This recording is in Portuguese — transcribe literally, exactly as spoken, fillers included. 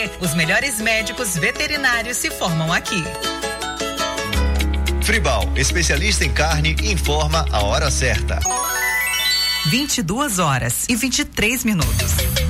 Os melhores médicos veterinários se formam aqui. Fribal, especialista em carne, informa a hora certa. vinte e duas horas e vinte e três minutos.